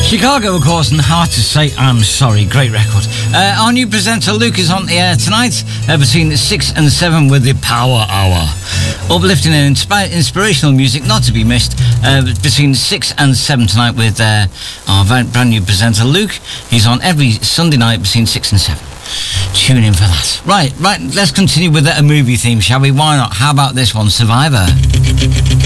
Chicago, of course, and Hard to Say I'm Sorry. Great record. Our new presenter, Luke, is on the air tonight between 6 and 7 with the Power Hour. Uplifting and inspirational music, not to be missed, between 6 and 7 tonight with our brand new presenter, Luke. He's on every Sunday night between 6 and 7. Tune in for that. Right, let's continue with a movie theme, shall we? Why not? How about this one, Survivor?